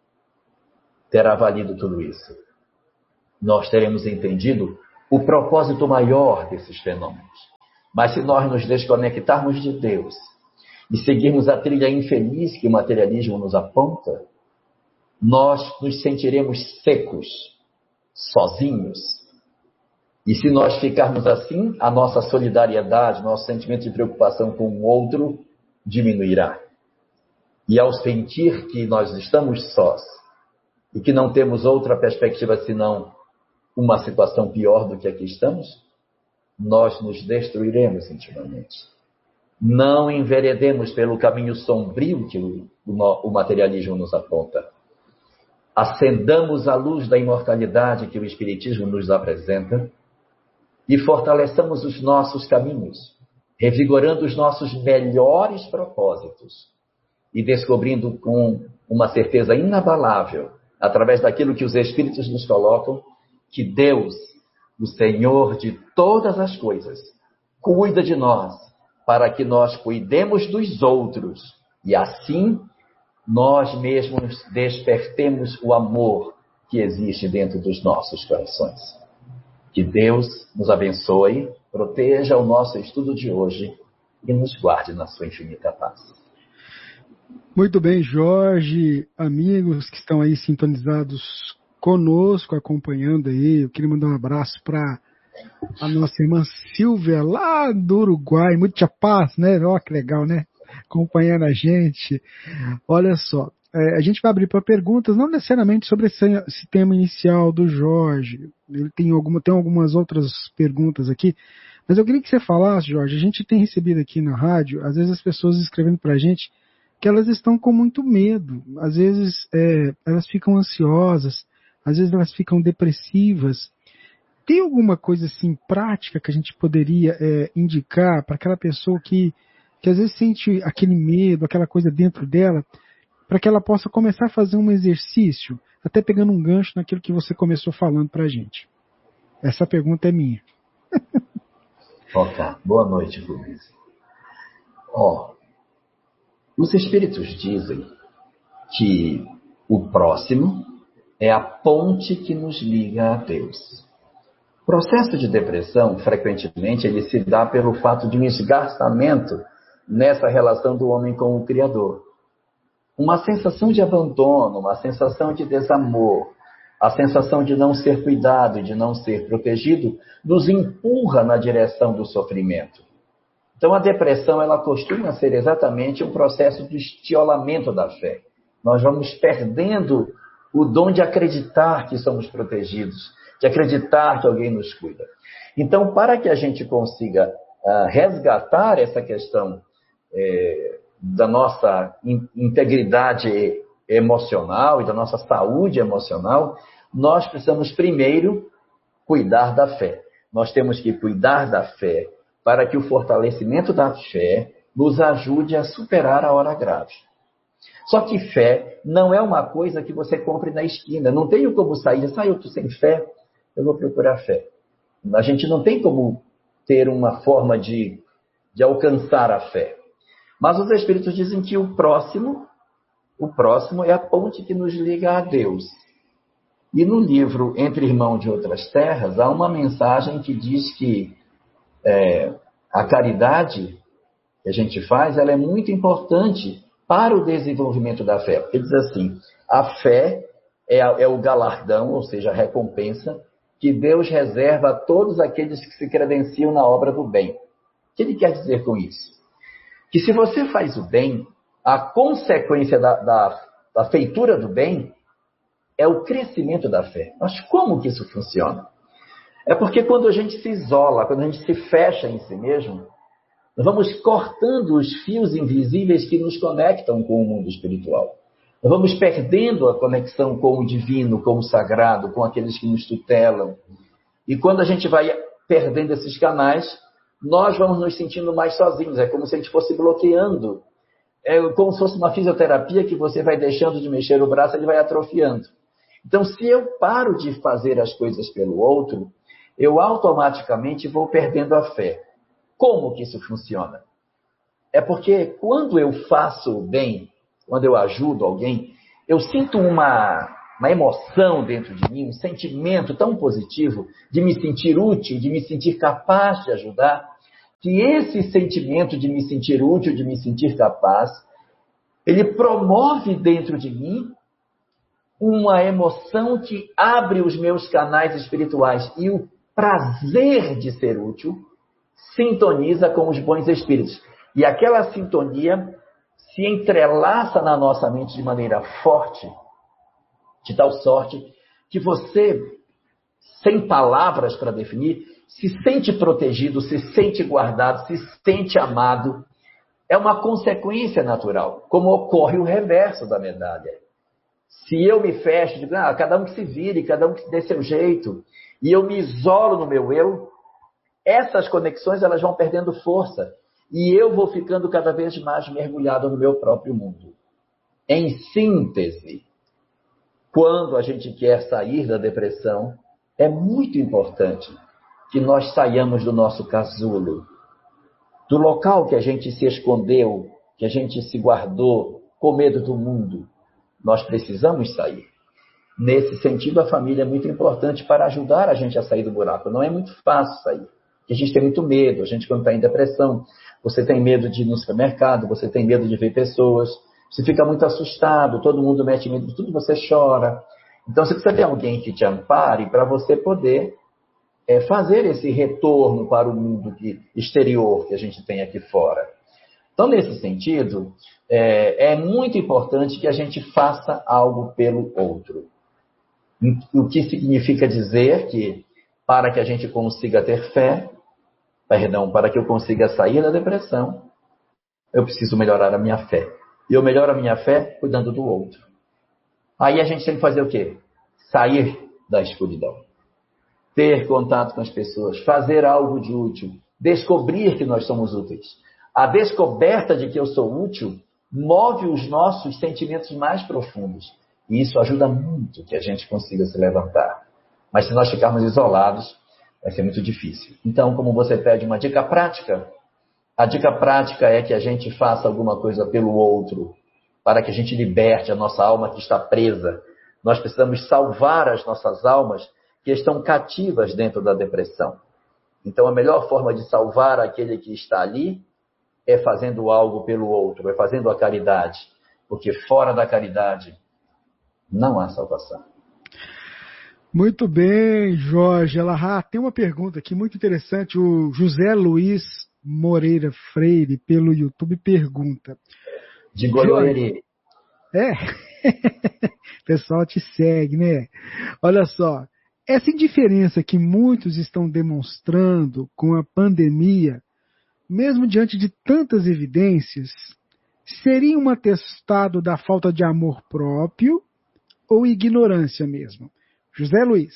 terá valido tudo isso. Nós teremos entendido o propósito maior desses fenômenos. Mas se nós nos desconectarmos de Deus e seguirmos a trilha infeliz que o materialismo nos aponta, nós nos sentiremos secos, sozinhos. E se nós ficarmos assim, a nossa solidariedade, nosso sentimento de preocupação com o outro diminuirá. E ao sentir que nós estamos sós e que não temos outra perspectiva senão uma situação pior do que aqui estamos, nós nos destruiremos intimamente. Não enveredemos pelo caminho sombrio que o, o, o materialismo nos aponta. Acendamos a luz da imortalidade que o Espiritismo nos apresenta e fortaleçamos os nossos caminhos, revigorando os nossos melhores propósitos e descobrindo com uma certeza inabalável, através daquilo que os Espíritos nos colocam, que Deus, o Senhor de todas as coisas, cuida de nós, para que nós cuidemos dos outros e assim nós mesmos despertemos o amor que existe dentro dos nossos corações. Que Deus nos abençoe, proteja o nosso estudo de hoje e nos guarde na sua infinita paz. Muito bem, Jorge, amigos que estão aí sintonizados conosco, acompanhando aí. Eu queria mandar um abraço para a nossa irmã Silvia, lá do Uruguai. Muita paz, né? Olha que legal, né? Acompanhando a gente. Olha só, é, a gente vai abrir para perguntas, não necessariamente sobre esse, esse tema inicial do Jorge. Ele tem, alguma, tem algumas outras perguntas aqui, mas eu queria que você falasse, Jorge. A gente tem recebido aqui na rádio, às vezes as pessoas escrevendo para a gente que elas estão com muito medo. Às vezes é, elas ficam ansiosas, às vezes elas ficam depressivas. Tem alguma coisa assim prática que a gente poderia é, indicar para aquela pessoa que, que às vezes sente aquele medo, aquela coisa dentro dela, para que ela possa começar a fazer um exercício, até pegando um gancho naquilo que você começou falando para a gente? Essa pergunta é minha. Ok, boa noite, Rubens. Ó, os Espíritos dizem que o próximo é a ponte que nos liga a Deus. O processo de depressão, frequentemente, ele se dá pelo fato de um esgarçamento nessa relação do homem com o Criador. Uma sensação de abandono, uma sensação de desamor, a sensação de não ser cuidado e de não ser protegido, nos empurra na direção do sofrimento. Então, a depressão, ela costuma ser exatamente um processo de estiolamento da fé. Nós vamos perdendo o dom de acreditar que somos protegidos, de acreditar que alguém nos cuida. Então, para que a gente consiga uh, resgatar essa questão eh, da nossa in- integridade emocional e da nossa saúde emocional, nós precisamos primeiro cuidar da fé. Nós temos que cuidar da fé para que o fortalecimento da fé nos ajude a superar a hora grave. Só que fé não é uma coisa que você compre na esquina. Não tenho como sair, ah, eu estou sem fé, eu vou procurar fé. A gente não tem como ter uma forma de, de alcançar a fé. Mas os Espíritos dizem que o próximo, o próximo é a ponte que nos liga a Deus. E no livro Entre Irmãos de Outras Terras, há uma mensagem que diz que é, a caridade que a gente faz, ela é muito importante para o desenvolvimento da fé. Ele diz assim, a fé é, a, é o galardão, ou seja, a recompensa, que Deus reserva a todos aqueles que se credenciam na obra do bem. O que ele quer dizer com isso? Que se você faz o bem, a consequência da, da, da feitura do bem é o crescimento da fé. Mas como que isso funciona? É porque quando a gente se isola, quando a gente se fecha em si mesmo, nós vamos cortando os fios invisíveis que nos conectam com o mundo espiritual. Nós vamos perdendo a conexão com o divino, com o sagrado, com aqueles que nos tutelam. E quando a gente vai perdendo esses canais, nós vamos nos sentindo mais sozinhos. É como se a gente fosse bloqueando. É como se fosse uma fisioterapia que você vai deixando de mexer o braço, ele vai atrofiando. Então, se eu paro de fazer as coisas pelo outro, eu automaticamente vou perdendo a fé. Como que isso funciona? é porque quando eu faço o bem, quando eu ajudo alguém, eu sinto uma, uma emoção dentro de mim, um sentimento tão positivo de me sentir útil, de me sentir capaz de ajudar, que esse sentimento de me sentir útil, de me sentir capaz, ele promove dentro de mim uma emoção que abre os meus canais espirituais. E o prazer de ser útil sintoniza com os bons espíritos. E aquela sintonia se entrelaça na nossa mente de maneira forte, de tal sorte que você, sem palavras para definir, se sente protegido, se sente guardado, se sente amado. É uma consequência natural, como ocorre o reverso da medalha. Se eu me fecho, digo, ah, cada um que se vire, cada um que dê seu jeito, e eu me isolo no meu eu, essas conexões elas vão perdendo força, e eu vou ficando cada vez mais mergulhado no meu próprio mundo. Em síntese, quando a gente quer sair da depressão, é muito importante que nós saiamos do nosso casulo, do local que a gente se escondeu, que a gente se guardou com medo do mundo. Nós precisamos sair. Nesse sentido, a família é muito importante para ajudar a gente a sair do buraco. Não é muito fácil sair, porque a gente tem muito medo. A gente, quando está em depressão, você tem medo de ir no supermercado, você tem medo de ver pessoas, você fica muito assustado, todo mundo mete medo de tudo, você chora. Então, você precisa ter alguém que te ampare para você poder é, fazer esse retorno para o mundo que, exterior que a gente tem aqui fora. Então, nesse sentido, é, é muito importante que a gente faça algo pelo outro. O que significa dizer que, para que a gente consiga ter fé, perdão, para que eu consiga sair da depressão, eu preciso melhorar a minha fé. E eu melhoro a minha fé cuidando do outro. Aí a gente tem que fazer o quê? Sair da escuridão. Ter contato com as pessoas, fazer algo de útil, descobrir que nós somos úteis. A descoberta de que eu sou útil move os nossos sentimentos mais profundos. E isso ajuda muito que a gente consiga se levantar. Mas se nós ficarmos isolados, vai ser muito difícil. Então, como você pede uma dica prática, a dica prática é que a gente faça alguma coisa pelo outro, para que a gente liberte a nossa alma que está presa. Nós precisamos salvar as nossas almas que estão cativas dentro da depressão. Então, a melhor forma de salvar aquele que está ali é fazendo algo pelo outro, é fazendo a caridade. Porque fora da caridade não há salvação. Muito bem, Jorge Alahá. Tem uma pergunta aqui muito interessante. O José Luiz Moreira Freire, pelo YouTube, pergunta. De Goiôerê. É? O pessoal te segue, né? Olha só. Essa indiferença que muitos estão demonstrando com a pandemia, mesmo diante de tantas evidências, seria um atestado da falta de amor próprio ou ignorância mesmo? José Luiz.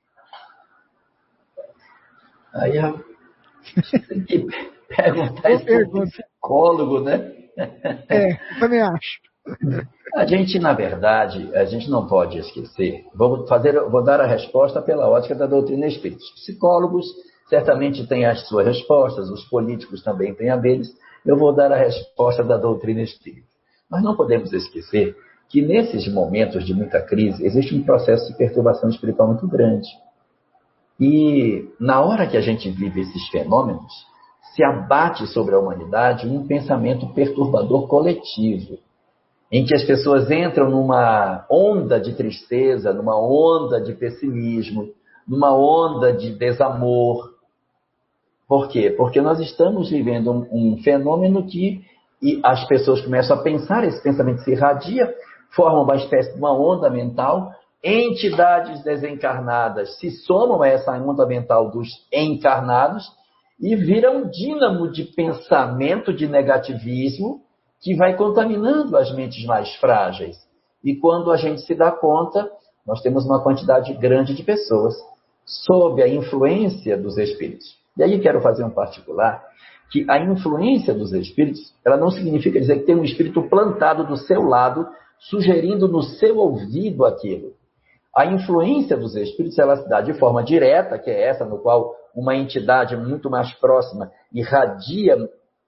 Aí a gente tem que perguntar isso para um psicólogo, né? É, eu também acho. A gente, na verdade, a gente não pode esquecer. Vou, fazer, vou dar a resposta pela ótica da doutrina espírita. Os psicólogos certamente têm as suas respostas, os políticos também têm a deles. Eu vou dar a resposta da doutrina espírita. Mas não podemos esquecer que nesses momentos de muita crise existe um processo de perturbação espiritual muito grande. E na hora que a gente vive esses fenômenos, se abate sobre a humanidade um pensamento perturbador coletivo, em que as pessoas entram numa onda de tristeza, numa onda de pessimismo, numa onda de desamor. Por quê? Porque nós estamos vivendo um, um fenômeno que e as pessoas começam a pensar, esse pensamento se irradia, forma uma espécie de uma onda mental, entidades desencarnadas se somam a essa onda mental dos encarnados e vira um dínamo de pensamento, de negativismo, que vai contaminando as mentes mais frágeis. E quando a gente se dá conta, nós temos uma quantidade grande de pessoas sob a influência dos espíritos. E aí quero fazer um particular, que a influência dos espíritos, ela não significa dizer que tem um espírito plantado do seu lado, sugerindo no seu ouvido aquilo. A influência dos espíritos, ela se dá de forma direta, que é essa no qual uma entidade muito mais próxima irradia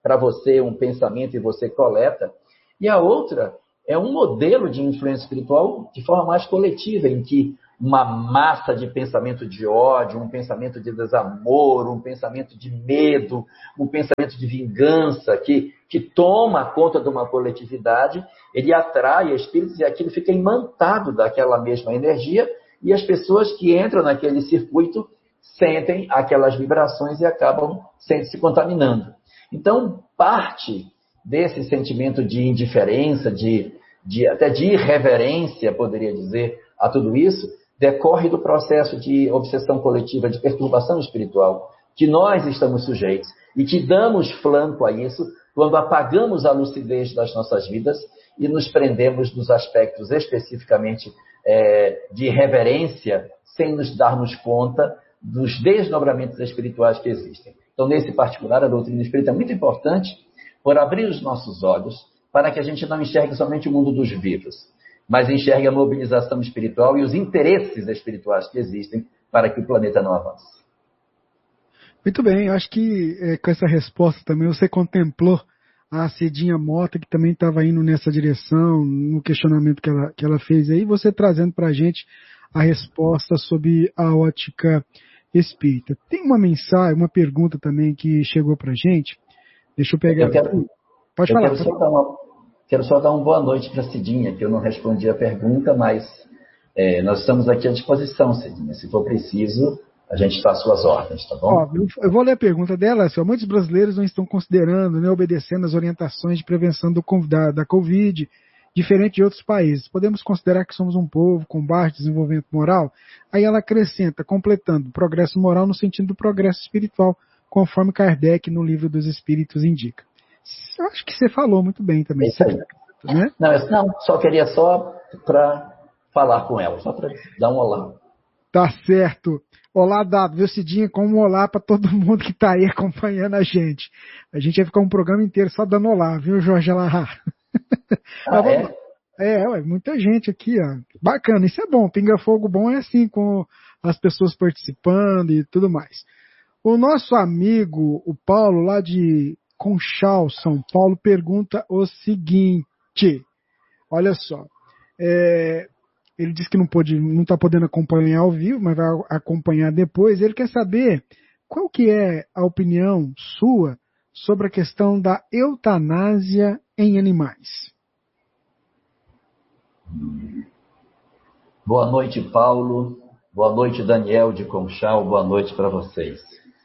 para você um pensamento e você coleta. E a outra é um modelo de influência espiritual de forma mais coletiva, em que uma massa de pensamento de ódio, um pensamento de desamor, um pensamento de medo, um pensamento de vingança, que, que toma conta de uma coletividade, ele atrai espíritos e aquilo fica imantado daquela mesma energia, e as pessoas que entram naquele circuito sentem aquelas vibrações e acabam sempre se contaminando. Então, parte desse sentimento de indiferença, de, de, até de irreverência, poderia dizer, a tudo isso, decorre do processo de obsessão coletiva, de perturbação espiritual, que nós estamos sujeitos e que damos flanco a isso quando apagamos a lucidez das nossas vidas e nos prendemos nos aspectos especificamente é, de irreverência, sem nos darmos conta dos desdobramentos espirituais que existem. Então, nesse particular, a doutrina espírita é muito importante por abrir os nossos olhos para que a gente não enxergue somente o mundo dos vivos, mas enxergue a mobilização espiritual e os interesses espirituais que existem para que o planeta não avance. Muito bem, eu acho que é, com essa resposta também você contemplou a Cidinha Mota, que também estava indo nessa direção, no questionamento que ela, que ela fez aí, você trazendo para a gente a resposta sobre a ótica espírita. Tem uma mensagem, uma pergunta também que chegou para a gente, deixa eu pegar... Eu quero, Pode eu falar. Quero só, dar uma, quero só dar uma boa noite para a Cidinha, que eu não respondi a pergunta, mas é, nós estamos aqui à disposição, Cidinha. Se for preciso, a gente está às suas ordens, tá bom? Ó, eu vou ler a pergunta dela. Assim, muitos brasileiros não estão considerando, né, obedecendo as orientações de prevenção do, da, da Covid, diferente de outros países. Podemos considerar que somos um povo com baixo desenvolvimento moral? Aí ela acrescenta, completando, progresso moral no sentido do progresso espiritual, conforme Kardec no Livro dos Espíritos indica. Eu acho que você falou muito bem também. Isso aí. Né? Não, eu, não, só queria só para falar com ela, só para dar um olá. Tá certo. Olá, dado, viu, Cidinha? Como um olá para todo mundo que está aí acompanhando a gente. A gente vai ficar um programa inteiro só dando olá, viu, Jorge Alahá? Ah, é? É, ué, muita gente aqui, ó. Bacana, isso é bom. Pinga Fogo bom é assim, com as pessoas participando e tudo mais. O nosso amigo, o Paulo, lá de Conchal, São Paulo, pergunta o seguinte. Olha só. É, ele disse que não pode, não está podendo acompanhar ao vivo, mas vai acompanhar depois. Ele quer saber qual que é a opinião sua sobre a questão da eutanásia em animais. Boa noite, Paulo. Boa noite, Daniel de Conchal. Boa noite para vocês.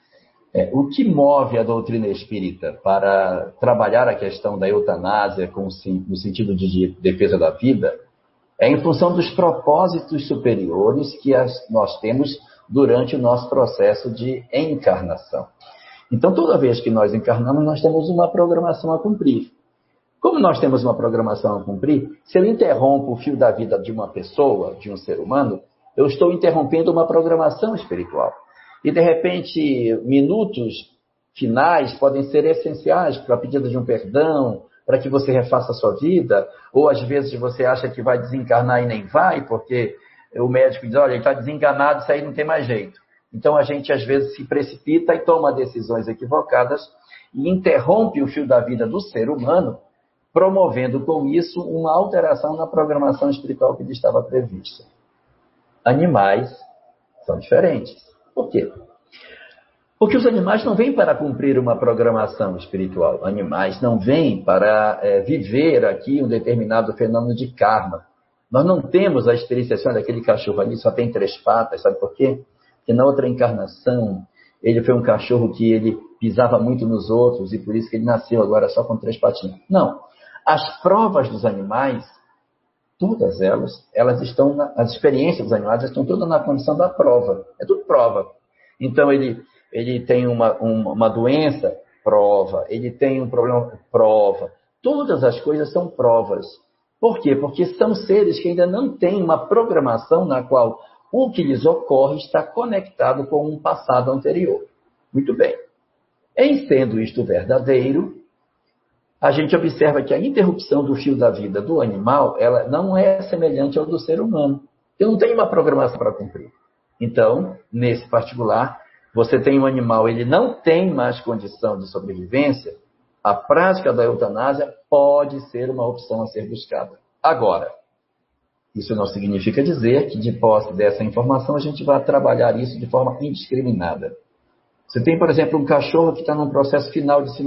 É, o que move a doutrina espírita para trabalhar a questão da eutanásia com, no sentido de defesa da vida é em função dos propósitos superiores que as, nós temos durante o nosso processo de encarnação. Então, toda vez que nós encarnamos, nós temos uma programação a cumprir. Como nós temos uma programação a cumprir, se eu interrompo o fio da vida de uma pessoa, de um ser humano, eu estou interrompendo uma programação espiritual. E, de repente, minutos finais podem ser essenciais para a pedida de um perdão, para que você refaça a sua vida, ou às vezes você acha que vai desencarnar e nem vai, porque o médico diz, olha, ele está desenganado, isso aí não tem mais jeito. Então, a gente, às vezes, se precipita e toma decisões equivocadas e interrompe o fio da vida do ser humano, promovendo com isso uma alteração na programação espiritual que lhe estava prevista. Animais são diferentes. Por quê? Porque os animais não vêm para cumprir uma programação espiritual. Animais não vêm para é, viver aqui um determinado fenômeno de karma. Nós não temos a experienciação daquele cachorro ali, só tem três patas, sabe por quê? Porque na outra encarnação, ele foi um cachorro que ele pisava muito nos outros e por isso que ele nasceu agora só com três patinhas. Não. As provas dos animais, todas elas, elas estão, na, as experiências dos animais estão todas na condição da prova. É tudo prova. Então, ele, ele tem uma, uma, uma doença, prova. Ele tem um problema, prova. Todas as coisas são provas. Por quê? Porque são seres que ainda não têm uma programação na qual o que lhes ocorre está conectado com um passado anterior. Muito bem. Em sendo isto verdadeiro, a gente observa que a interrupção do fio da vida do animal, ela não é semelhante ao do ser humano. Eu não tenho uma programação para cumprir. Então, nesse particular, você tem um animal, ele não tem mais condição de sobrevivência, A prática da eutanásia pode ser uma opção a ser buscada. Agora, isso não significa dizer que, de posse dessa informação, a gente vai trabalhar isso de forma indiscriminada. Você tem, por exemplo, um cachorro que está num processo final de